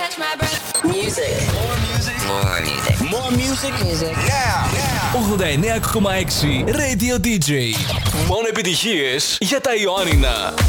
Music. More music. More music. More music. Music. Yeah. 89,6 Radio DJ. Μόνο επιτυχίες για τα Ιωάννινα.